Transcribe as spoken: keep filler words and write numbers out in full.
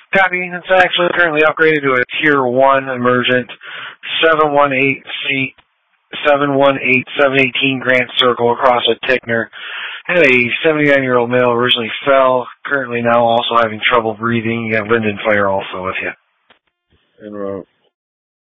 Copy. It's actually currently upgraded to a Tier one emergent seven one eight C seven one eight seven eighteen Grant Circle across a Tickner. Had a seventy-nine-year-old male originally fell, currently now also having trouble breathing. You have wind and fire also with you. En route.